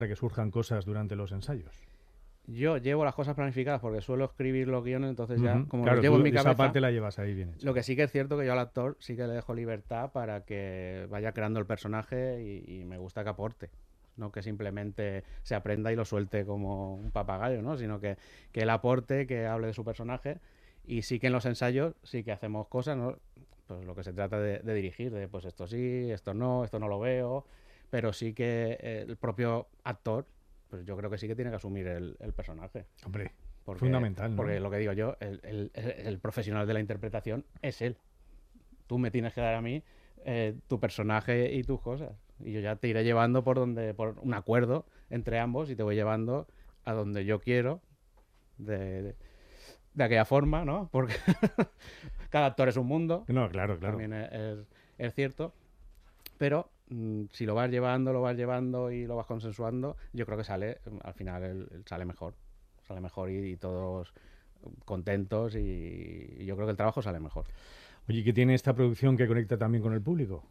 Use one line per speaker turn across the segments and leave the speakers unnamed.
para que surjan cosas durante los ensayos?
Yo llevo las cosas planificadas porque suelo escribir los guiones, entonces ya, como
claro,
los llevo en mi cabeza...
esa parte la llevas ahí bien hecha.
Lo que sí que es cierto que yo al actor sí que le dejo libertad para que vaya creando el personaje y me gusta que aporte. No que simplemente se aprenda y lo suelte como un papagayo, ¿no? Sino que él aporte, que hable de su personaje. Y sí que en los ensayos sí que hacemos cosas, ¿no? Pues lo que se trata de dirigir, de pues esto sí, esto no lo veo, pero sí que el propio actor, pues yo creo que sí que tiene que asumir el personaje.
Hombre, fundamental, ¿no?
Porque lo que digo yo, el profesional de la interpretación es él. Tú me tienes que dar a mí tu personaje y tus cosas. Y yo ya te iré llevando por un acuerdo entre ambos y te voy llevando a donde yo quiero de aquella forma, ¿no? Porque cada actor es un mundo.
No, claro.
También es cierto. Pero si lo vas llevando y lo vas consensuando, yo creo que al final sale mejor. Sale mejor y todos contentos y yo creo que el trabajo sale mejor.
Oye, ¿qué tiene esta producción que conecta también con el público?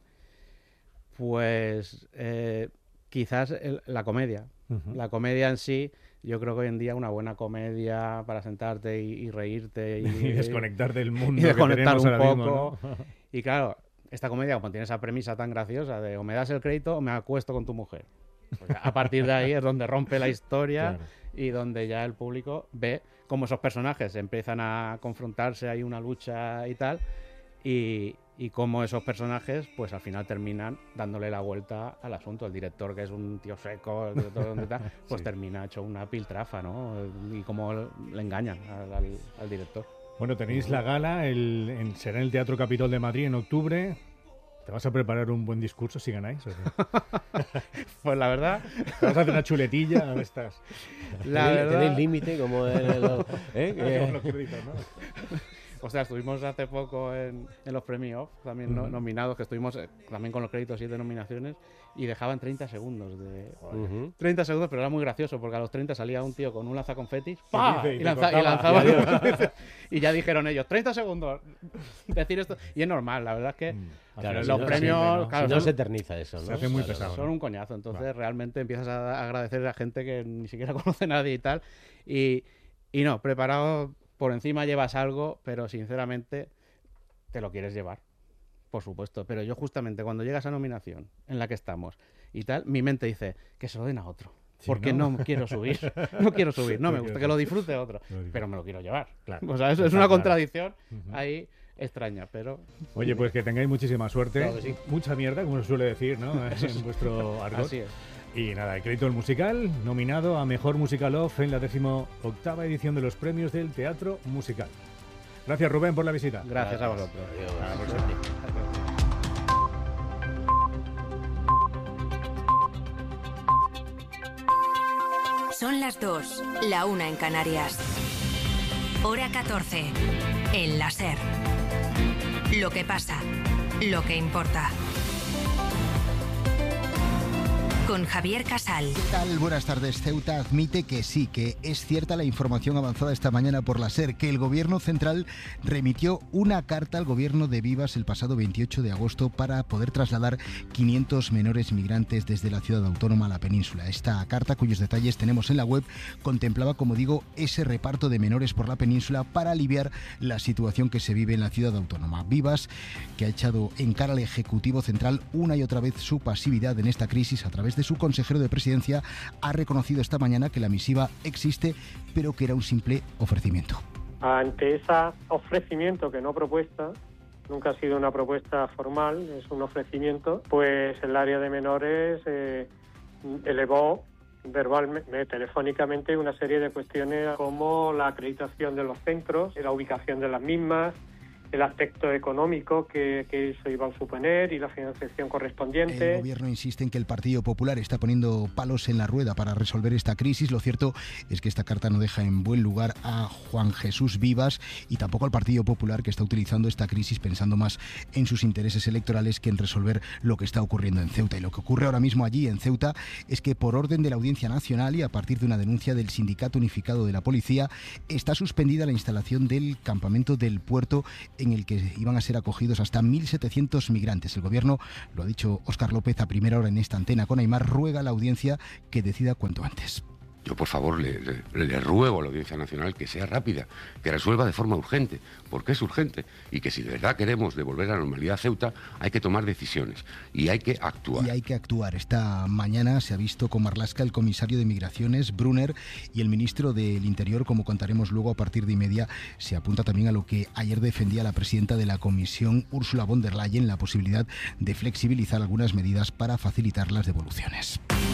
Pues quizás la comedia. Uh-huh. La comedia en sí, yo creo que hoy en día una buena comedia para sentarte y reírte y
desconectar del mundo
y desconectar
que
un poco.
Mismo, ¿no?
Y claro, esta comedia, como tiene esa premisa tan graciosa de o me das el crédito o me acuesto con tu mujer. Pues a partir de ahí es donde rompe la historia, claro. Y donde ya el público ve cómo esos personajes empiezan a confrontarse, hay una lucha y tal, y cómo esos personajes pues al final terminan dándole la vuelta al asunto. El director, que es un tío seco, el director donde está, pues sí, termina hecho una piltrafa, ¿no? Y cómo le engañan al director.
Bueno, tenéis la gala, será en el Teatro Capitol de Madrid en octubre. ¿Te vas a preparar un buen discurso si ganáis? ¿O
Pues la verdad...
¿Te vas a hacer una chuletilla? ¿Dónde estás?
¿Tenéis límite como
los créditos, ¿no?
O sea, estuvimos hace poco en los premios también nominados, que estuvimos también con los créditos y de nominaciones, y dejaban 30 segundos. 30 segundos, pero era muy gracioso, porque a los 30 salía un tío con un lanzaconfetis y lanzaba. Y ya dijeron ellos, 30 segundos, decir esto. Y es normal, la verdad es que
claro,
los premios...
Claro, no se eterniza eso, ¿no?
Se hace muy pesado.
Son un coñazo, entonces realmente empiezas a agradecer a gente que ni siquiera conoce a nadie y tal. Y no, preparado... Por encima llevas algo, pero sinceramente te lo quieres llevar, por supuesto. Pero yo justamente cuando llega esa nominación en la que estamos y tal, mi mente dice que se lo den a otro. Sí, porque no quiero subir, no me gusta, que lo disfrute otro, pero me lo quiero llevar. Claro. O sea, eso es una contradicción ahí extraña, pero...
Oye, pues que tengáis muchísima suerte,
claro que sí.
Mucha mierda, como se suele decir, ¿no? En vuestro argot.
Así es.
Y nada, el crédito del musical, nominado a Mejor Musical Off en la 18ª edición de los premios del Teatro Musical. Gracias, Rubén, por la visita.
Gracias a vosotros.
Son las 2, la 1 en Canarias. Hora 14, en la SER. Lo que pasa, lo que importa. Con Javier Casal.
¿Qué tal? Buenas tardes. Ceuta admite que sí, que es cierta la información avanzada esta mañana por la SER, que el Gobierno Central remitió una carta al Gobierno de Vivas el pasado 28 de agosto para poder trasladar 500 menores migrantes desde la ciudad autónoma a la península. Esta carta, cuyos detalles tenemos en la web, contemplaba, como digo, ese reparto de menores por la península para aliviar la situación que se vive en la ciudad autónoma. Vivas, que ha echado en cara al Ejecutivo Central una y otra vez su pasividad en esta crisis a través de su consejero de presidencia, ha reconocido esta mañana que la misiva existe, pero que era un simple ofrecimiento.
Ante ese ofrecimiento, que no propuesta, nunca ha sido una propuesta formal, es un ofrecimiento, pues el área de menores elevó verbalmente, telefónicamente, una serie de cuestiones como la acreditación de los centros, la ubicación de las mismas, el aspecto económico que eso iba a suponer y la financiación correspondiente.
El Gobierno insiste en que el Partido Popular está poniendo palos en la rueda para resolver esta crisis. Lo cierto es que esta carta no deja en buen lugar a Juan Jesús Vivas y tampoco al Partido Popular, que está utilizando esta crisis pensando más en sus intereses electorales que en resolver lo que está ocurriendo en Ceuta. Y lo que ocurre ahora mismo allí en Ceuta es que, por orden de la Audiencia Nacional y a partir de una denuncia del Sindicato Unificado de la Policía, está suspendida la instalación del campamento del puerto en el que iban a ser acogidos hasta 1.700 migrantes. El gobierno, lo ha dicho Óscar López a primera hora en esta antena con Aimar, ruega a la audiencia que decida cuanto antes.
Yo, por favor, le ruego a la Audiencia Nacional que sea rápida, que resuelva de forma urgente, porque es urgente, y que si de verdad queremos devolver la normalidad a Ceuta, hay que tomar decisiones y hay que actuar. Esta
mañana se ha visto con Marlaska el comisario de Migraciones, Brunner, y el ministro del Interior, como contaremos luego a partir de 1:30, se apunta también a lo que ayer defendía la presidenta de la Comisión, Ursula von der Leyen, la posibilidad de flexibilizar algunas medidas para facilitar las devoluciones.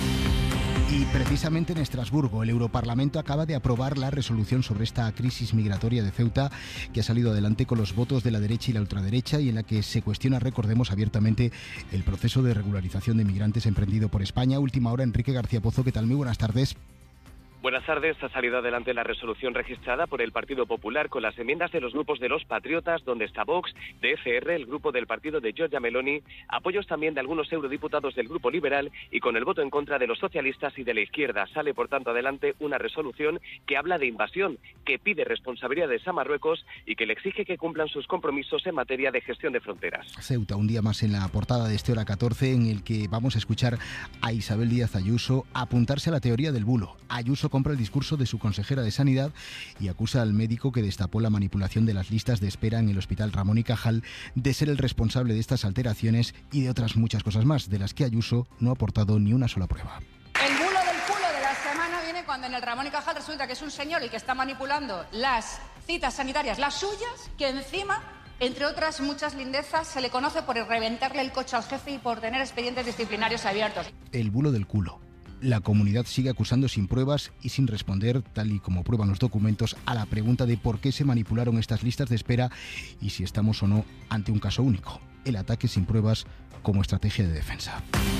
Y precisamente en Estrasburgo, el Europarlamento acaba de aprobar la resolución sobre esta crisis migratoria de Ceuta, que ha salido adelante con los votos de la derecha y la ultraderecha, y en la que se cuestiona, recordemos, abiertamente el proceso de regularización de migrantes emprendido por España. Última hora, Enrique García Pozo, ¿qué tal? Muy buenas tardes.
Buenas tardes. Ha salido adelante la resolución registrada por el Partido Popular con las enmiendas de los grupos de los Patriotas, donde está Vox, de ECR, el grupo del partido de Giorgia Meloni, apoyos también de algunos eurodiputados del Grupo Liberal y con el voto en contra de los socialistas y de la izquierda. Sale, por tanto, adelante una resolución que habla de invasión, que pide responsabilidades a Marruecos y que le exige que cumplan sus compromisos en materia de gestión de fronteras.
Ceuta, un día más en la portada de este Hora 14, en el que vamos a escuchar a Isabel Díaz Ayuso apuntarse a la teoría del bulo. Ayuso compra el discurso de su consejera de Sanidad y acusa al médico que destapó la manipulación de las listas de espera en el Hospital Ramón y Cajal de ser el responsable de estas alteraciones y de otras muchas cosas más, de las que Ayuso no ha aportado ni una sola prueba.
El bulo del culo de la semana viene cuando en el Ramón y Cajal resulta que es un señor el que está manipulando las citas sanitarias, las suyas, que encima, entre otras muchas lindezas, se le conoce por reventarle el coche al jefe y por tener expedientes disciplinarios abiertos.
El bulo del culo. La comunidad sigue acusando sin pruebas y sin responder, tal y como prueban los documentos, a la pregunta de por qué se manipularon estas listas de espera y si estamos o no ante un caso único. El ataque sin pruebas como estrategia de defensa.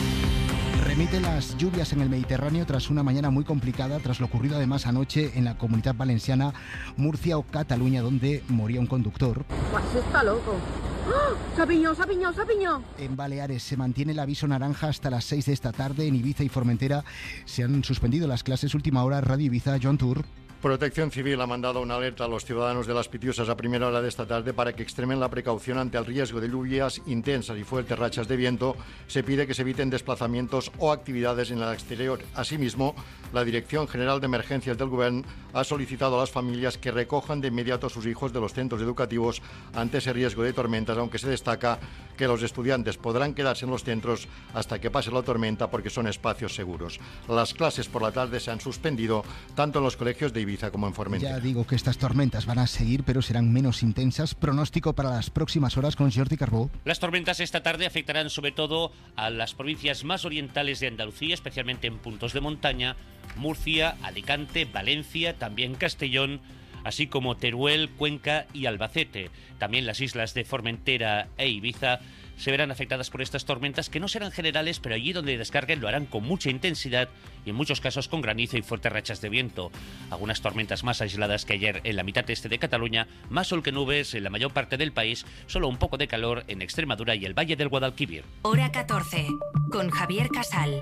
Remite las lluvias en el Mediterráneo tras una mañana muy complicada, tras lo ocurrido además anoche en la Comunidad Valenciana, Murcia o Cataluña, donde moría un conductor.
Pues está loco. ¡Oh! ¡Se piñó!
En Baleares se mantiene el aviso naranja hasta las 6 de esta tarde. En Ibiza y Formentera se han suspendido las clases. Última hora, Radio Ibiza, Joan Tour.
Protección Civil ha mandado una alerta a los ciudadanos de Las Pitiusas a primera hora de esta tarde para que extremen la precaución ante el riesgo de lluvias intensas y fuertes rachas de viento. Se pide que se eviten desplazamientos o actividades en el exterior. Asimismo, la Dirección General de Emergencias del Govern ha solicitado a las familias que recojan de inmediato a sus hijos de los centros educativos ante ese riesgo de tormentas, aunque se destaca que los estudiantes podrán quedarse en los centros hasta que pase la tormenta porque son espacios seguros. Las clases por la tarde se han suspendido tanto en los colegios de Ibiza como en Formentera.
Ya digo que estas tormentas van a seguir, pero serán menos intensas. Pronóstico para las próximas horas con Jordi Carbó.
Las tormentas esta tarde afectarán sobre todo a las provincias más orientales de Andalucía, especialmente en puntos de montaña, Murcia, Alicante, Valencia, también Castellón, así como Teruel, Cuenca y Albacete. También las islas de Formentera e Ibiza se verán afectadas por estas tormentas, que no serán generales, pero allí donde descarguen lo harán con mucha intensidad y en muchos casos con granizo y fuertes rachas de viento. Algunas tormentas más aisladas que ayer en la mitad este de Cataluña, más sol que nubes en la mayor parte del país, solo un poco de calor en Extremadura y el Valle del Guadalquivir.
Hora 14, con Javier Casal.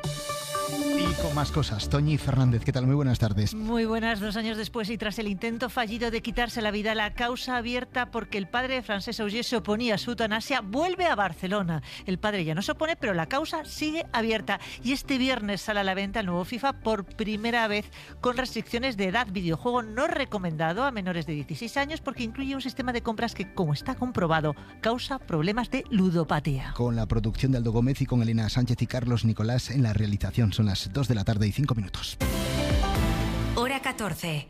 Y con más cosas, Toñi Fernández, ¿qué tal? Muy buenas tardes.
Muy buenas. 2 años después y tras el intento fallido de quitarse la vida, la causa abierta porque el padre de Francesc Auger se oponía a su eutanasia vuelve a Barcelona. El padre ya no se opone, pero la causa sigue abierta. Y este viernes sale a la venta el nuevo FIFA por primera vez con restricciones de edad. Videojuego no recomendado a menores de 16 años porque incluye un sistema de compras que, como está comprobado, causa problemas de ludopatía.
Con la producción de Aldo Gómez y con Elena Sánchez y Carlos Nicolás en la realización. Son las 2 de la tarde y 5 minutos.
Hora 14.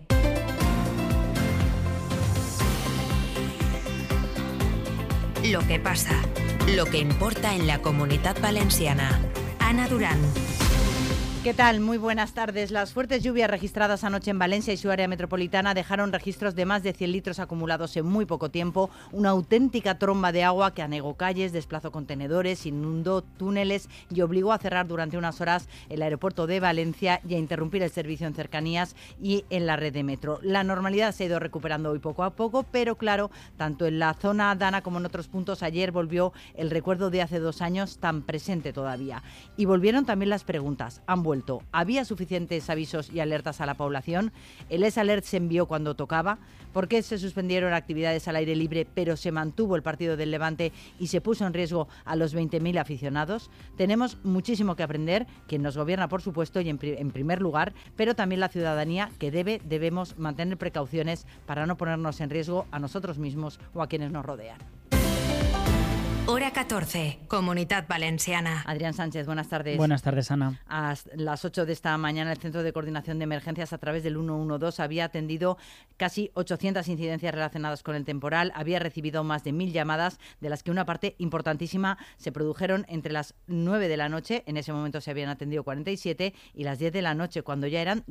Lo que pasa, lo que importa en la Comunidad Valenciana. Ana Durán.
¿Qué tal? Muy buenas tardes. Las fuertes lluvias registradas anoche en Valencia y su área metropolitana dejaron registros de más de 100 litros acumulados en muy poco tiempo, una auténtica tromba de agua que anegó calles, desplazó contenedores, inundó túneles y obligó a cerrar durante unas horas el aeropuerto de Valencia y a interrumpir el servicio en cercanías y en la red de metro. La normalidad se ha ido recuperando hoy poco a poco, pero claro, tanto en la zona Dana como en otros puntos ayer volvió el recuerdo de hace 2 años tan presente todavía. Y volvieron también las preguntas. Han vuelto vuelto. ¿Había suficientes avisos y alertas a la población? ¿El S-Alert se envió cuando tocaba? ¿Por qué se suspendieron actividades al aire libre pero se mantuvo el partido del Levante y se puso en riesgo a los 20.000 aficionados? Tenemos muchísimo que aprender, quien nos gobierna por supuesto y en primer lugar, pero también la ciudadanía que debemos mantener precauciones para no ponernos en riesgo a nosotros mismos o a quienes nos rodean.
Hora 14, Comunitat Valenciana.
Adrián Sánchez, buenas tardes.
Buenas tardes, Ana.
A las 8 de esta mañana, el Centro de Coordinación de Emergencias a través del 112 había atendido casi 800 incidencias relacionadas con el temporal, había recibido más de 1.000 llamadas, de las que una parte importantísima se produjeron entre las 9 de la noche, en ese momento se habían atendido 47, y las 10 de la noche, cuando ya eran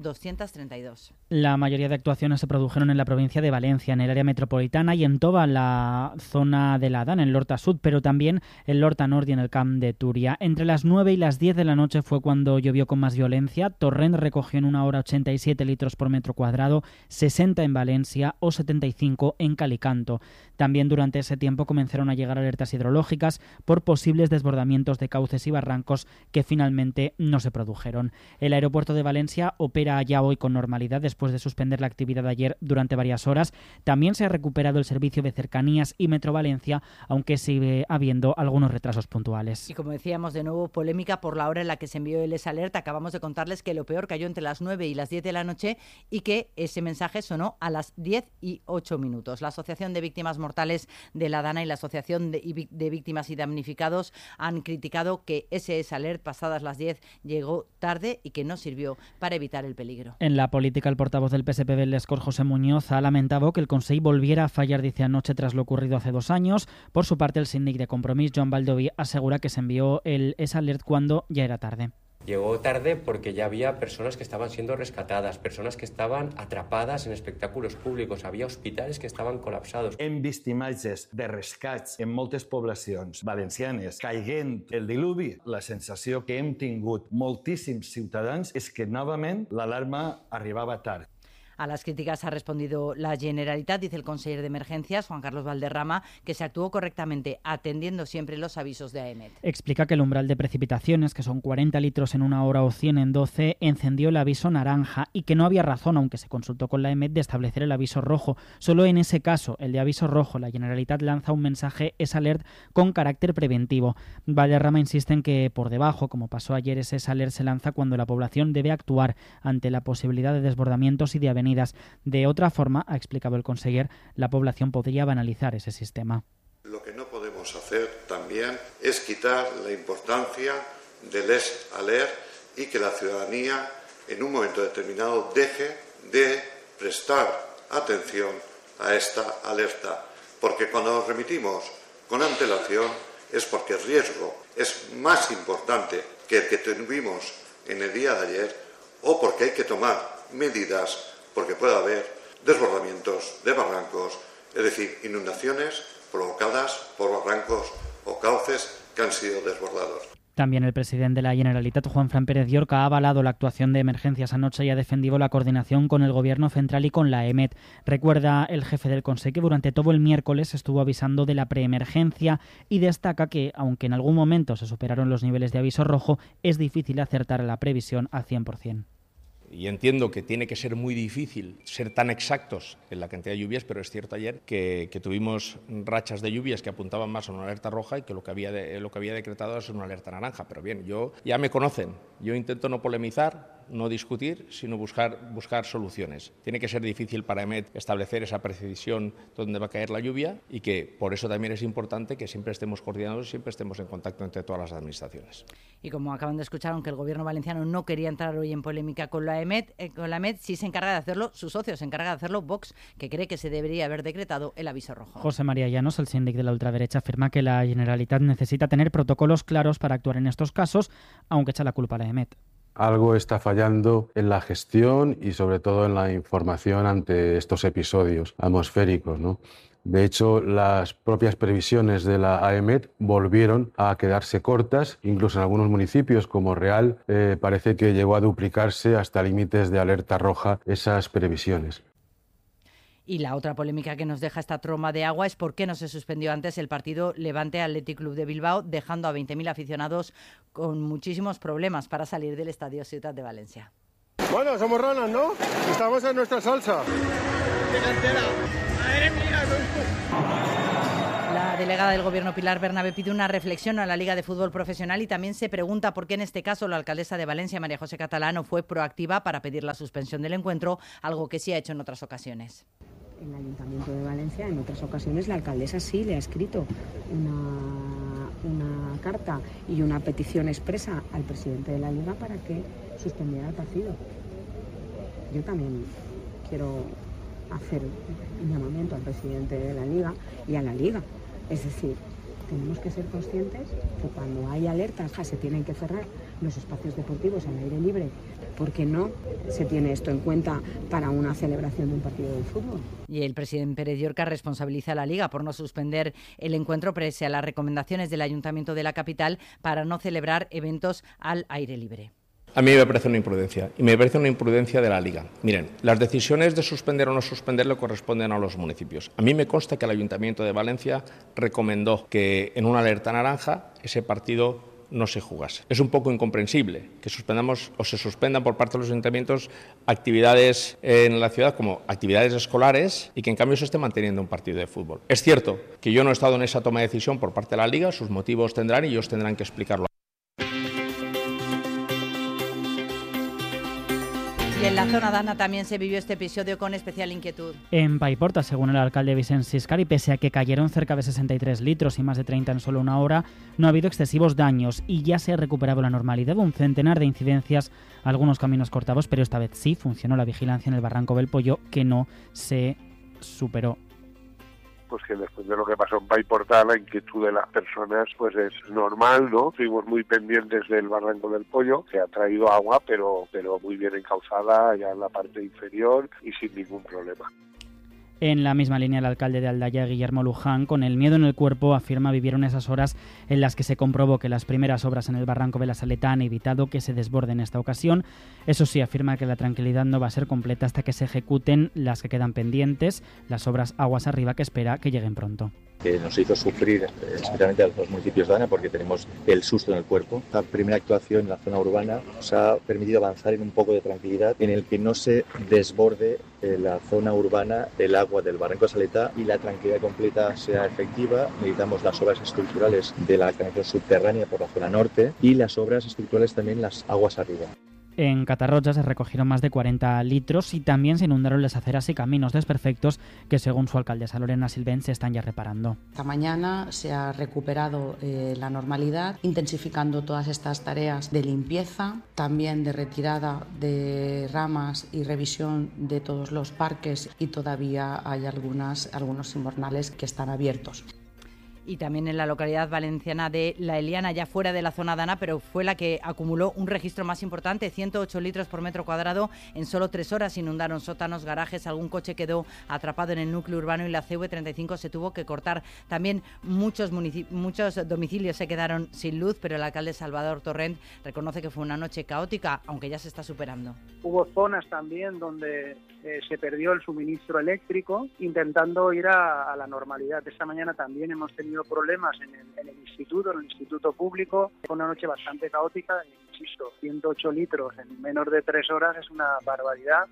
232.
La mayoría de actuaciones se produjeron en la provincia de Valencia, en el área metropolitana y en toda la zona de la Adán, en Lorta Sud, pero también en Lorta Nord y en el Camp de Túria. Entre las 9 y las 10 de la noche fue cuando llovió con más violencia. Torrent recogió en una hora 87 litros por metro cuadrado, 60 en Valencia o 75 en Calicanto. También durante ese tiempo comenzaron a llegar alertas hidrológicas por posibles desbordamientos de cauces y barrancos que finalmente no se produjeron. El aeropuerto de Valencia opera ya hoy con normalidad después de suspender la actividad de ayer durante varias horas. También se ha recuperado el servicio de cercanías y Metro Valencia, aunque sigue habiendo algunos retrasos puntuales.
Y como decíamos, de nuevo polémica por la hora en la que se envió el S-Alert. Acabamos de contarles que lo peor cayó entre las 9 y las 10 de la noche y que ese mensaje sonó a las 10 y 8 minutos. La Asociación de Víctimas Mortales de la Dana y la Asociación de Víctimas y Damnificados han criticado que ese S-Alert pasadas las 10 llegó tarde y que no sirvió para evitar el peligro.
En la política, el portavoz del PSPB, el Escor, José Muñoz, ha lamentado que el Consell volviera a fallar, dice, anoche tras lo ocurrido hace 2 años. Por su parte, el síndic de Compromís, Joan Baldoví, asegura que se envió el S-Alert cuando ya era tarde.
Llegó tarde porque ya había personas que estaban siendo rescatadas, personas que estaban atrapadas en espectáculos públicos, había hospitals que estaven col·lapsados.
Hem vist imatges de rescats en moltes poblacions valencianes caiguent el diluvi. La sensació que hem tingut moltíssims ciutadans és que novament l'alarma arribava tard.
A las críticas ha respondido la Generalitat, dice el consejero de Emergencias, Juan Carlos Valderrama, que se actuó correctamente, atendiendo siempre los avisos de AEMET.
Explica que el umbral de precipitaciones, que son 40 litros en 1 hora o 100 en 12, encendió el aviso naranja y que no había razón, aunque se consultó con la AEMET, de establecer el aviso rojo. Solo en ese caso, el de aviso rojo, la Generalitat lanza un mensaje S-Alert con carácter preventivo. Valderrama insiste en que por debajo, como pasó ayer, ese S-Alert se lanza cuando la población debe actuar ante la posibilidad de desbordamientos y de avenidas. De otra forma, ha explicado el conseller, la población podría banalizar ese sistema.
Lo que no podemos hacer también es quitar la importancia del S-Alert y que la ciudadanía en un momento determinado deje de prestar atención a esta alerta, porque cuando nos remitimos con antelación es porque el riesgo es más importante que el que tuvimos en el día de ayer o porque hay que tomar medidas porque puede haber desbordamientos de barrancos, es decir, inundaciones provocadas por barrancos o cauces que han sido desbordados.
También el presidente de la Generalitat, Juanfran Pérez Llorca, ha avalado la actuación de emergencias anoche y ha defendido la coordinación con el Gobierno central y con la AEMET. Recuerda el jefe del Consell que durante todo el miércoles estuvo avisando de la preemergencia y destaca que, aunque en algún momento se superaron los niveles de aviso rojo, es difícil acertar la previsión al 100%.
Y entiendo que tiene que ser muy difícil ser tan exactos en la cantidad de lluvias, pero es cierto ayer que tuvimos rachas de lluvias que apuntaban más a una alerta roja y que lo que había decretado es una alerta naranja. Pero bien, ya me conocen, yo intento no polemizar, no discutir, sino buscar soluciones. Tiene que ser difícil para AEMET establecer esa precisión donde va a caer la lluvia y que por eso también es importante que siempre estemos coordinados y siempre estemos en contacto entre todas las administraciones.
Y como acaban de escuchar, aunque el Gobierno valenciano no quería entrar hoy en polémica con la AEMET, sí se encarga de hacerlo su socio, se encarga de hacerlo Vox, que cree que se debería haber decretado el aviso rojo.
José María Llanos, el síndic de la ultraderecha, afirma que la Generalitat necesita tener protocolos claros para actuar en estos casos, aunque echa la culpa a la AEMET.
Algo está fallando en la gestión y sobre todo en la información ante estos episodios atmosféricos, ¿no? De hecho, las propias previsiones de la AEMET volvieron a quedarse cortas, incluso en algunos municipios como Real parece que llegó a duplicarse hasta límites de alerta roja esas previsiones.
Y la otra polémica que nos deja esta tromba de agua es por qué no se suspendió antes el partido Levante Athletic Club de Bilbao, dejando a 20.000 aficionados con muchísimos problemas para salir del estadio Ciutat de Valencia.
Bueno, somos ranas, ¿no? Estamos en nuestra salsa.
La delegada del Gobierno, Pilar Bernabé, pide una reflexión a la Liga de Fútbol Profesional y también se pregunta por qué en este caso la alcaldesa de Valencia, María José Catalano, fue proactiva para pedir la suspensión del encuentro, algo que sí ha hecho en otras ocasiones.
En el Ayuntamiento de Valencia, en otras ocasiones, la alcaldesa sí le ha escrito una carta y una petición expresa al presidente de la Liga para que suspendiera el partido. Yo también quiero hacer un llamamiento al presidente de la Liga y a la Liga. Es decir, tenemos que ser conscientes que cuando hay alertas se tienen que cerrar los espacios deportivos al aire libre, porque no se tiene esto en cuenta para una celebración de un partido de fútbol.
Y el presidente Pérez Llorca responsabiliza a la Liga por no suspender el encuentro pese a las recomendaciones del Ayuntamiento de la capital para no celebrar eventos al aire libre.
A mí me parece una imprudencia, y me parece una imprudencia de la Liga. Miren, las decisiones de suspender o no suspender le corresponden a los municipios. A mí me consta que el Ayuntamiento de Valencia recomendó que en una alerta naranja ese partido no se jugase. Es un poco incomprensible que suspendamos o se suspendan por parte de los ayuntamientos actividades en la ciudad como actividades escolares y que en cambio se esté manteniendo un partido de fútbol. Es cierto que yo no he estado en esa toma de decisión por parte de la Liga, sus motivos tendrán y ellos tendrán que explicarlo.
Y en la zona dana también se vivió este episodio con especial inquietud.
En Paiporta, según el alcalde Vicent Siscari, pese a que cayeron cerca de 63 litros y más de 30 en solo una hora, no ha habido excesivos daños y ya se ha recuperado la normalidad. Un centenar de incidencias, algunos caminos cortados, pero esta vez sí funcionó la vigilancia en el Barranco del Pollo, que no se superó.
Pues que después de lo que pasó en Paiporta, la inquietud de las personas pues es normal, ¿no? Estuvimos muy pendientes del Barranco del Pollo, que ha traído agua, pero muy bien encauzada ya en la parte inferior y sin ningún problema.
En la misma línea, el alcalde de Aldaya, Guillermo Luján, con el miedo en el cuerpo, afirma vivieron esas horas en las que se comprobó que las primeras obras en el Barranco de la Saleta han evitado que se desborde en esta ocasión. Eso sí, afirma que la tranquilidad no va a ser completa hasta que se ejecuten las que quedan pendientes, las obras aguas arriba, que espera que lleguen pronto.
Que nos hizo sufrir especialmente a los municipios de Dana porque tenemos el susto en el cuerpo. La primera actuación en la zona urbana nos ha permitido avanzar en un poco de tranquilidad en el que no se desborde la zona urbana el agua del Barranco de Saleta y la tranquilidad completa sea efectiva. Necesitamos las obras estructurales de la canalización subterránea por la zona norte y las obras estructurales también las aguas arriba.
En Catarroja se recogieron más de 40 litros y también se inundaron las aceras y caminos desperfectos que, según su alcaldesa Lorena Silvén, se están ya reparando.
Esta mañana se ha recuperado la normalidad, intensificando todas estas tareas de limpieza, también de retirada de ramas y revisión de todos los parques, y todavía hay algunos invernales que están abiertos.
Y también en la localidad valenciana de La Eliana, ya fuera de la zona dana, pero fue la que acumuló un registro más importante, 108 litros por metro cuadrado en solo 3 horas. Inundaron sótanos, garajes, algún coche quedó atrapado en el núcleo urbano y la CV35 se tuvo que cortar. También muchos domicilios se quedaron sin luz, pero el alcalde Salvador Torrent reconoce que fue una noche caótica, aunque ya se está superando.
Hubo zonas también donde se perdió el suministro eléctrico, intentando ir a la normalidad. Esta mañana también hemos tenido problemas en el instituto público. Fue una noche bastante caótica, insisto, 108 litros en menos de 3 horas es una barbaridad.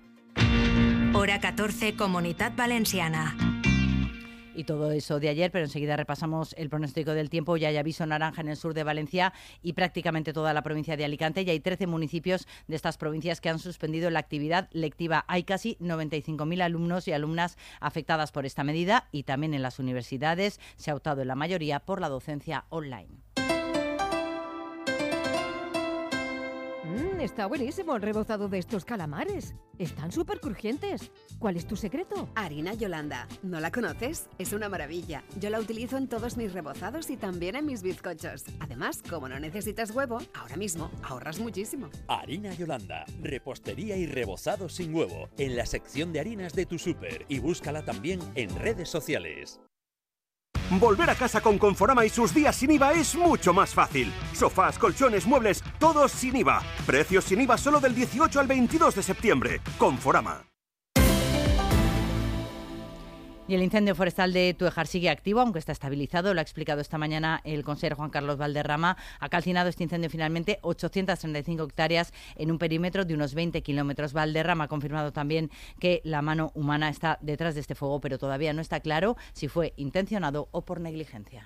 Hora 14, Comunitat Valenciana.
Y todo eso de ayer, pero enseguida repasamos el pronóstico del tiempo. Ya hay aviso naranja en el sur de Valencia y prácticamente toda la provincia de Alicante. Ya hay 13 municipios de estas provincias que han suspendido la actividad lectiva. Hay casi 95.000 alumnos y alumnas afectadas por esta medida, y también en las universidades se ha optado en la mayoría por la docencia online.
Está buenísimo el rebozado de estos calamares. Están súper crujientes. ¿Cuál es tu secreto?
Harina Yolanda. ¿No la conoces? Es una maravilla. Yo la utilizo en todos mis rebozados y también en mis bizcochos. Además, como no necesitas huevo, ahora mismo ahorras muchísimo.
Harina Yolanda. Repostería y rebozado sin huevo. En la sección de harinas de tu súper. Y búscala también en redes sociales.
Volver a casa con Conforama y sus días sin IVA es mucho más fácil. Sofás, colchones, muebles, todos sin IVA. Precios sin IVA solo del 18 al 22 de septiembre. Conforama.
Y el incendio forestal de Tuejar sigue activo, aunque está estabilizado. Lo ha explicado esta mañana el consejero Juan Carlos Valderrama. Ha calcinado este incendio finalmente 835 hectáreas en un perímetro de unos 20 kilómetros. Valderrama ha confirmado también que la mano humana está detrás de este fuego, pero todavía no está claro si fue intencionado o por negligencia.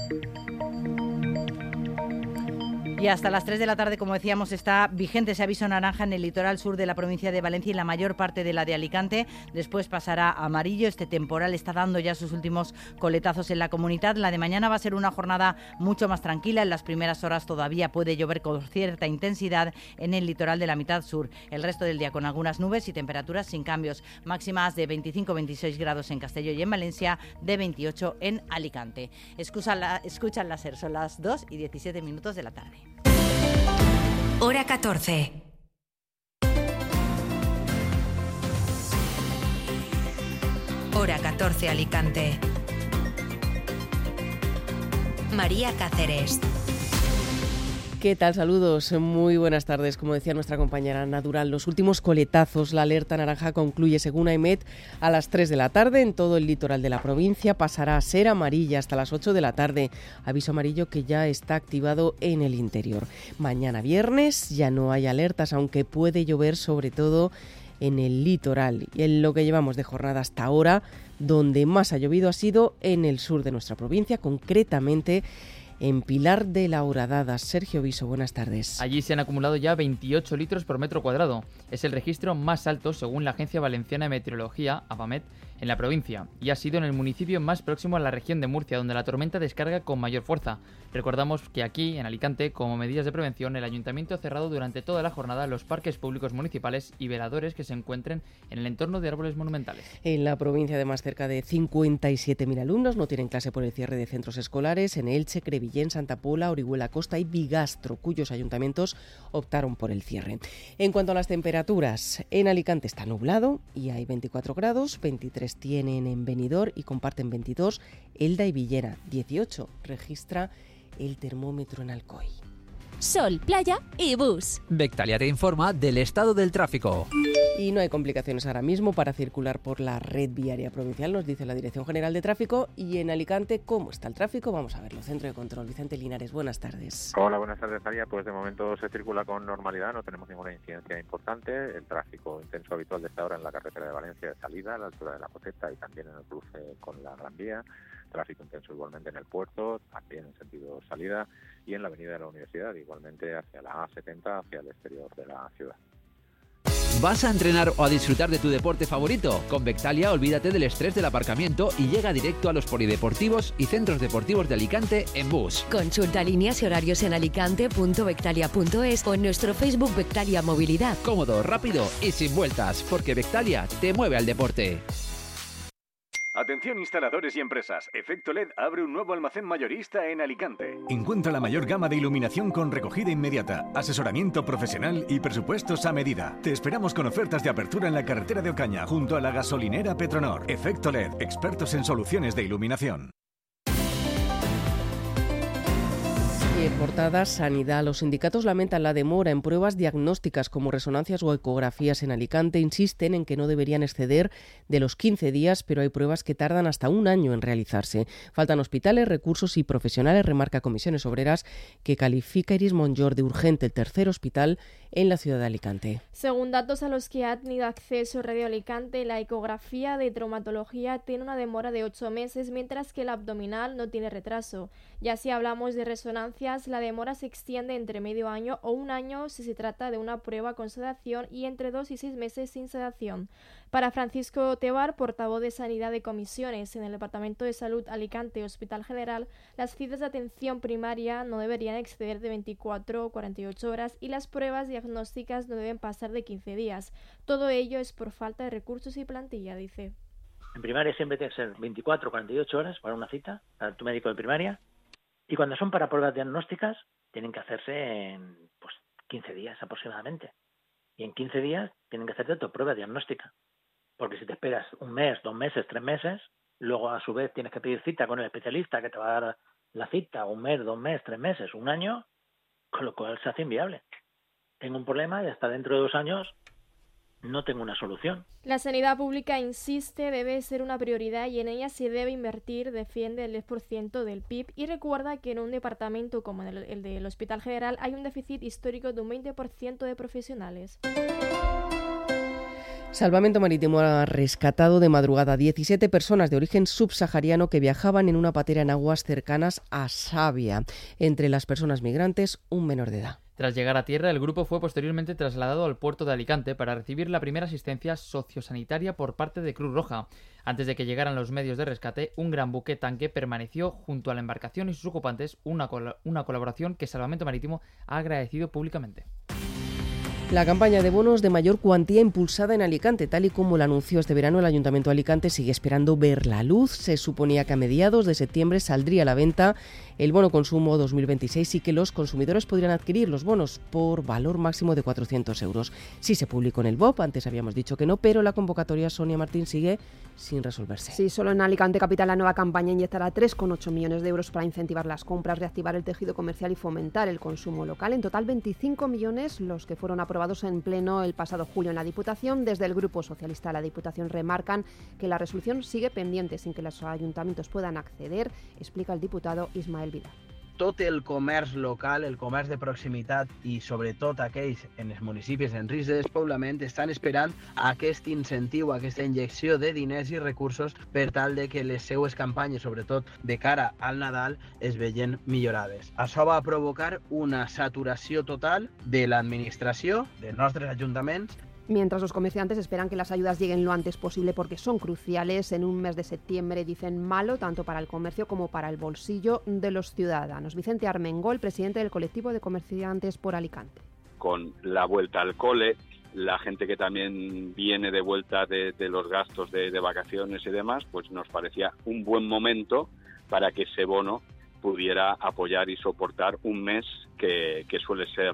Y hasta las 3 de la tarde, como decíamos, está vigente ese aviso naranja en el litoral sur de la provincia de Valencia y la mayor parte de la de Alicante. Después pasará a amarillo. Este temporal está dando ya sus últimos coletazos en la comunidad. La de mañana va a ser una jornada mucho más tranquila. En las primeras horas todavía puede llover con cierta intensidad en el litoral de la mitad sur. El resto del día con algunas nubes y temperaturas sin cambios. Máximas de 25-26 grados en Castelló y en Valencia, de 28 en Alicante. Escuchan la SER, son las 2:17 de la tarde.
Hora 14. Hora 14 Alicante. María Cáceres.
¿Qué tal? Saludos, muy buenas tardes. Como decía nuestra compañera Natural, los últimos coletazos, la alerta naranja concluye según AEMET a las 3 de la tarde en todo el litoral de la provincia, pasará a ser amarilla hasta las 8 de la tarde, aviso amarillo que ya está activado en el interior. Mañana viernes ya no hay alertas, aunque puede llover sobre todo en el litoral. Y en lo que llevamos de jornada hasta ahora, donde más ha llovido ha sido en el sur de nuestra provincia, concretamente en Pilar de la Horadada. Sergio Viso, buenas tardes.
Allí se han acumulado ya 28 litros por metro cuadrado. Es el registro más alto según la Agencia Valenciana de Meteorología, AVAMET, en la provincia, y ha sido en el municipio más próximo a la región de Murcia, donde la tormenta descarga con mayor fuerza. Recordamos que aquí, en Alicante, como medidas de prevención, el Ayuntamiento ha cerrado durante toda la jornada los parques públicos municipales y veladores que se encuentren en el entorno de árboles monumentales.
En la provincia, además, cerca de 57.000 alumnos no tienen clase por el cierre de centros escolares en Elche, Crevillén, Santa Pola, Orihuela Costa y Bigastro, cuyos ayuntamientos optaron por el cierre. En cuanto a las temperaturas, en Alicante está nublado y hay 24 grados, 23 tienen en Benidorm y comparten 22 Elda y Villena, 18 registra el termómetro en Alcoy.
Sol, playa y bus.
Vectalia te informa del estado del tráfico.
Y no hay complicaciones ahora mismo para circular por la red viaria provincial, nos dice la Dirección General de Tráfico. Y en Alicante, ¿cómo está el tráfico? Vamos a verlo. Centro de Control, Vicente Linares, buenas tardes.
Hola, buenas tardes, María. Pues de momento se circula con normalidad, no tenemos ninguna incidencia importante. El tráfico intenso habitual de esta hora en la carretera de Valencia de salida, a la altura de la Poceta y también en el cruce con la Gran Vía. Tráfico intenso igualmente en el puerto, también en sentido salida, y en la avenida de la Universidad, igualmente hacia la A70, hacia el exterior de la ciudad.
¿Vas a entrenar o a disfrutar de tu deporte favorito? Con Vectalia olvídate del estrés del aparcamiento y llega directo a los polideportivos y centros deportivos de Alicante en bus.
Consulta líneas y horarios en alicante.vectalia.es o en nuestro Facebook Vectalia Movilidad.
Cómodo, rápido y sin vueltas, porque Vectalia te mueve al deporte.
Atención instaladores y empresas, Efecto LED abre un nuevo almacén mayorista en Alicante.
Encuentra la mayor gama de iluminación con recogida inmediata, asesoramiento profesional y presupuestos a medida. Te esperamos con ofertas de apertura en la carretera de Ocaña, junto a la gasolinera Petronor. Efecto LED, expertos en soluciones de iluminación.
Y en portada, Sanidad. Los sindicatos lamentan la demora en pruebas diagnósticas como resonancias o ecografías en Alicante. Insisten en que no deberían exceder de los 15 días, pero hay pruebas que tardan hasta un año en realizarse. Faltan hospitales, recursos y profesionales, remarca Comisiones Obreras, que califica Iris Monjor de urgente el tercer hospital en la ciudad de Alicante.
Según datos a los que ha tenido acceso Radio Alicante, la ecografía de traumatología tiene una demora de 8 meses, mientras que la abdominal no tiene retraso. Ya si hablamos de resonancias, la demora se extiende entre medio año o un año si se trata de una prueba con sedación y entre 2 y 6 meses sin sedación. Para Francisco Tebar, portavoz de Sanidad de Comisiones en el Departamento de Salud Alicante Hospital General, las citas de atención primaria no deberían exceder de 24 o 48 horas y las pruebas diagnósticas no deben pasar de 15 días. Todo ello es por falta de recursos y plantilla, dice.
En primaria siempre tiene que ser 24 o 48 horas para una cita, para tu médico de primaria. Y cuando son para pruebas diagnósticas, tienen que hacerse en 15 días aproximadamente. Y en 15 días tienen que hacerte tu prueba diagnóstica. Porque si te esperas un mes, 2 meses, 3 meses, luego a su vez tienes que pedir cita con el especialista que te va a dar la cita, 1 mes, 2 meses, 3 meses, 1 año, con lo cual se hace inviable. Tengo un problema y hasta dentro de 2 años no tengo una solución.
La sanidad pública, insiste, debe ser una prioridad y en ella se debe invertir, defiende, el 10% del PIB y recuerda que en un departamento como el del Hospital General hay un déficit histórico de un 20% de profesionales.
Salvamento Marítimo ha rescatado de madrugada 17 personas de origen subsahariano que viajaban en una patera en aguas cercanas a Savia. Entre las personas migrantes, un menor de edad.
Tras llegar a tierra, el grupo fue posteriormente trasladado al puerto de Alicante para recibir la primera asistencia sociosanitaria por parte de Cruz Roja. Antes de que llegaran los medios de rescate, un gran buque tanque permaneció junto a la embarcación y sus ocupantes, una colaboración que Salvamento Marítimo ha agradecido públicamente.
La campaña de bonos de mayor cuantía impulsada en Alicante, tal y como lo anunció este verano el Ayuntamiento de Alicante, sigue esperando ver la luz. Se suponía que a mediados de septiembre saldría a la venta el bono consumo 2026 y que los consumidores podrían adquirir los bonos por valor máximo de 400 euros. Sí se publicó en el BOP, antes habíamos dicho que no, pero la convocatoria, Sonia Martín, sigue sin resolverse.
Sí, solo en Alicante Capital la nueva campaña inyectará 3,8 millones de euros para incentivar las compras, reactivar el tejido comercial y fomentar el consumo local. En total 25 millones los que fueron aprobados en pleno el pasado julio en la Diputación. Desde el Grupo Socialista de la Diputación remarcan que la resolución sigue pendiente sin que los ayuntamientos puedan acceder, explica el diputado Ismael Vidal.
Tot el comerç local, el comerç de proximitat i sobretot aquells en els municipis en risc de despoblament estan esperant aquest incentiu, aquesta injecció de diners i recursos per tal de que les seues campanyes, sobretot de cara al Nadal, es vegin millorades. Això va provocar una saturació total de l'administració, dels nostres ajuntaments.
Mientras los comerciantes esperan que las ayudas lleguen lo antes posible porque son cruciales en un mes de septiembre, dicen, malo tanto para el comercio como para el bolsillo de los ciudadanos. Vicente Armengol, presidente del colectivo de comerciantes por Alicante.
Con la vuelta al cole, la gente que también viene de vuelta de los gastos de vacaciones y demás, pues nos parecía un buen momento para que ese bono pudiera apoyar y soportar un mes que suele ser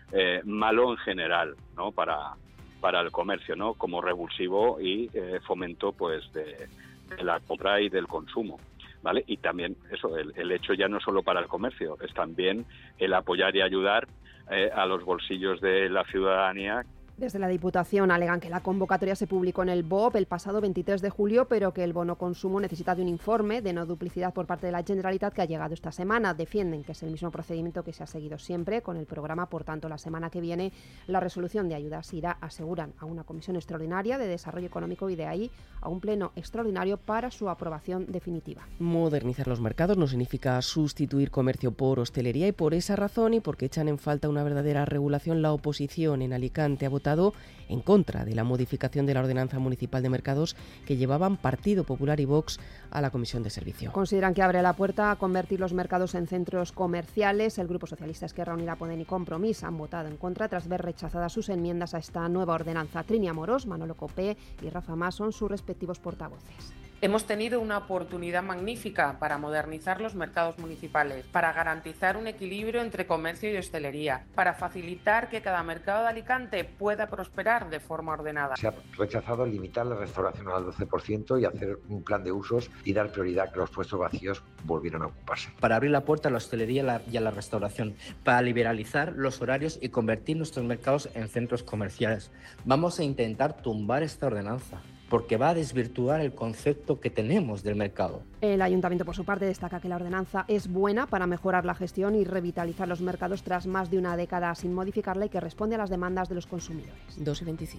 malo en general, ¿no? para el comercio, ¿no? Como revulsivo y fomento pues de la compra y del consumo, ¿vale? Y también eso, el hecho ya no solo para el comercio, es también el apoyar y ayudar a los bolsillos de la ciudadanía.
Desde la Diputación alegan que la convocatoria se publicó en el BOP el pasado 23 de julio, pero que el bono consumo necesita de un informe de no duplicidad por parte de la Generalitat que ha llegado esta semana. Defienden que es el mismo procedimiento que se ha seguido siempre con el programa, por tanto, la semana que viene la resolución de ayudas irá, aseguran, a una comisión extraordinaria de desarrollo económico y de ahí a un pleno extraordinario para su aprobación definitiva.
Modernizar los mercados no significa sustituir comercio por hostelería y por esa razón y porque echan en falta una verdadera regulación, la oposición en Alicante ha votado en contra de la modificación de la ordenanza municipal de mercados que llevaban Partido Popular y Vox a la Comisión de Servicio.
Consideran que abre la puerta a convertir los mercados en centros comerciales. El Grupo Socialista, Esquerra Unida, Podem y Compromís han votado en contra tras ver rechazadas sus enmiendas a esta nueva ordenanza. Trini Amorós, Manolo Copé y Rafa Mas son sus respectivos portavoces.
Hemos tenido una oportunidad magnífica para modernizar los mercados municipales, para garantizar un equilibrio entre comercio y hostelería, para facilitar que cada mercado de Alicante pueda prosperar de forma ordenada.
Se ha rechazado limitar la restauración al 12% y hacer un plan de usos y dar prioridad a que los puestos vacíos volvieran a ocuparse.
Para abrir la puerta a la hostelería y a la restauración, para liberalizar los horarios y convertir nuestros mercados en centros comerciales. Vamos a intentar tumbar esta ordenanza, porque va a desvirtuar el concepto que tenemos del mercado.
El Ayuntamiento, por su parte, destaca que la ordenanza es buena para mejorar la gestión y revitalizar los mercados tras más de una década sin modificarla y que responde a las demandas de los consumidores.
2:25.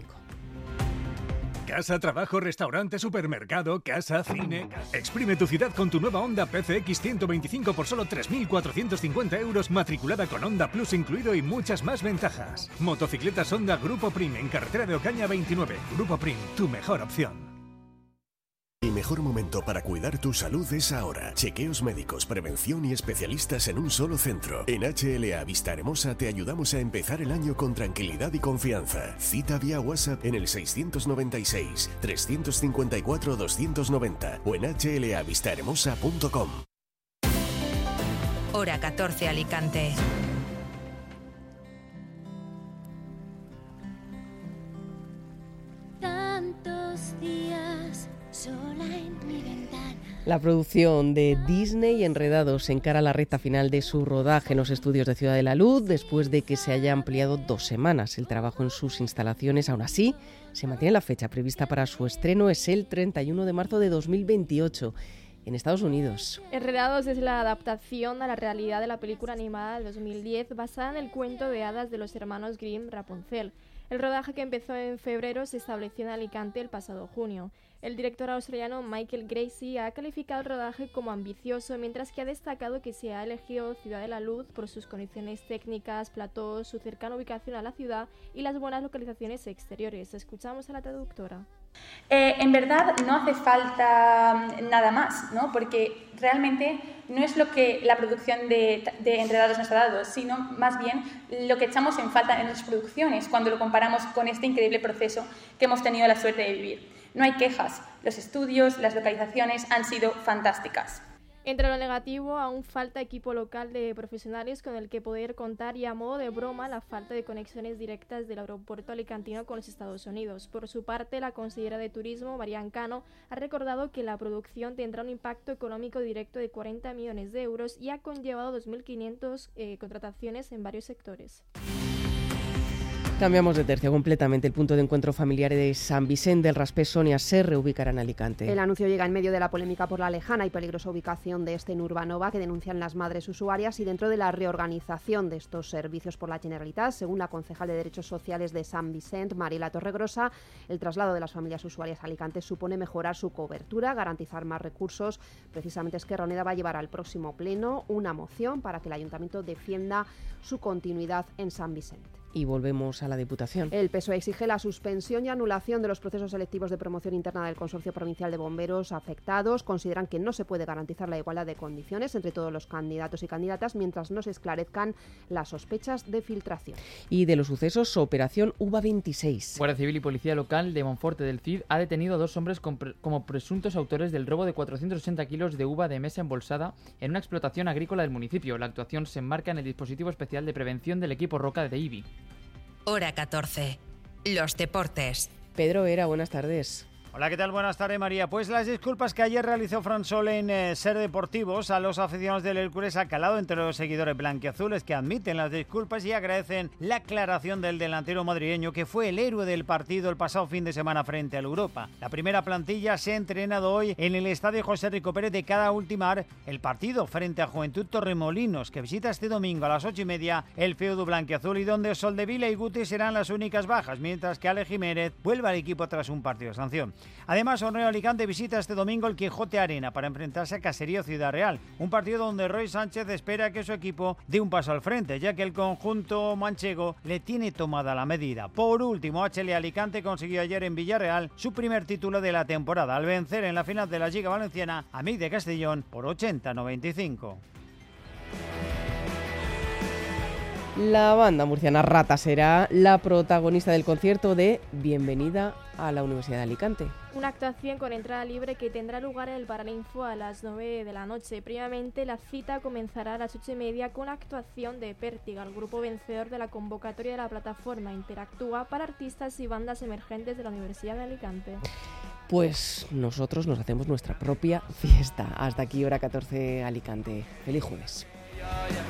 Casa, trabajo, restaurante, supermercado, casa, cine. Exprime tu ciudad con tu nueva Honda PCX 125 por solo 3.450 euros, matriculada con Honda Plus incluido y muchas más ventajas. Motocicletas Honda Grupo Prim en carretera de Ocaña 29. Grupo Prim, tu mejor opción.
El mejor momento para cuidar tu salud es ahora. Chequeos médicos, prevención y especialistas en un solo centro. En HLA Vista Hermosa te ayudamos a empezar el año con tranquilidad y confianza. Cita vía WhatsApp en el 696 354 290 o en hlavistahermosa.com.
Hora 14 Alicante.
Tantos días sola en mi ventana,
La producción de Disney Enredados encara la recta final de su rodaje en los estudios de Ciudad de la Luz después de que se haya ampliado 2 semanas el trabajo en sus instalaciones. Aún así, se mantiene la fecha prevista para su estreno, es el 31 de marzo de 2028 en Estados Unidos.
Enredados es la adaptación a la realidad de la película animada de 2010 basada en el cuento de hadas de los hermanos Grimm, Rapunzel. El rodaje, que empezó en febrero, se estableció en Alicante el pasado junio. El director australiano Michael Gracie ha calificado el rodaje como ambicioso, mientras que ha destacado que se ha elegido Ciudad de la Luz por sus condiciones técnicas, platós, su cercana ubicación a la ciudad y las buenas localizaciones exteriores. Escuchamos a la traductora.
En verdad no hace falta nada más, ¿no? Porque realmente no es lo que la producción de Enredados nos ha dado, sino más bien lo que echamos en falta en nuestras producciones cuando lo comparamos con este increíble proceso que hemos tenido la suerte de vivir. No hay quejas, los estudios, las localizaciones han sido fantásticas.
Entre lo negativo, aún falta equipo local de profesionales con el que poder contar y, a modo de broma, la falta de conexiones directas del aeropuerto alicantino con los Estados Unidos. Por su parte, la consejera de Turismo, Marian Cano, ha recordado que la producción tendrá un impacto económico directo de 40 millones de euros y ha conllevado 2.500 contrataciones en varios sectores.
Cambiamos de tercio completamente. El punto de encuentro familiar de San Vicente del Raspés, Sonia, se reubicará en Alicante.
El anuncio llega en medio de la polémica por la lejana y peligrosa ubicación de este en Urbanova, que denuncian las madres usuarias, y dentro de la reorganización de estos servicios por la Generalitat. Según la concejal de Derechos Sociales de San Vicente, Mariela Torregrosa, el traslado de las familias usuarias a Alicante supone mejorar su cobertura, garantizar más recursos. Precisamente Esquerra Unida va a llevar al próximo pleno una moción para que el Ayuntamiento defienda su continuidad en San Vicente.
Y volvemos a la Diputación.
El PSOE exige la suspensión y anulación de los procesos selectivos de promoción interna del Consorcio Provincial de Bomberos afectados. Consideran que no se puede garantizar la igualdad de condiciones entre todos los candidatos y candidatas mientras no se esclarezcan las sospechas de filtración.
Y de los sucesos, Operación Uva 26.
Guardia Civil y Policía Local de Monforte del Cid ha detenido a 2 hombres como presuntos autores del robo de 480 kilos de uva de mesa embolsada en una explotación agrícola del municipio. La actuación se enmarca en el dispositivo especial de prevención del equipo Roca de IBI.
Hora 14. Los deportes.
Pedro Vera, buenas tardes.
Hola, ¿qué tal? Buenas tardes, María. Pues las disculpas que ayer realizó Fransol en Ser Deportivos a los aficionados del Hércules ha calado entre los seguidores blanquiazules, que admiten las disculpas y agradecen la aclaración del delantero madrileño, que fue el héroe del partido el pasado fin de semana frente al Europa. La primera plantilla se ha entrenado hoy en el Estadio José Rico Pérez de Cada Ultimar el partido frente a Juventud Torremolinos, que visita este domingo a las 8:30 el feudo blanquiazul, y donde Soldevila y Guti serán las únicas bajas, mientras que Ale Jiménez vuelve al equipo tras un partido de sanción. Además, Orneo Alicante visita este domingo el Quijote Arena para enfrentarse a Caserío Ciudad Real, un partido donde Roy Sánchez espera que su equipo dé un paso al frente, ya que el conjunto manchego le tiene tomada la medida. Por último, HL Alicante consiguió ayer en Villarreal su primer título de la temporada al vencer en la final de la Liga Valenciana a Amic de Castellón por 80-95.
La banda murciana Rata será la protagonista del concierto de Bienvenida a la Universidad de Alicante.
Una actuación con entrada libre que tendrá lugar en el Paraninfo a las 9 de la noche. Previamente, la cita comenzará a las 8:30 con la actuación de Pértiga, el grupo vencedor de la convocatoria de la plataforma Interactúa para artistas y bandas emergentes de la Universidad de Alicante.
Pues nosotros nos hacemos nuestra propia fiesta. Hasta aquí, hora 14, Alicante. Feliz jueves.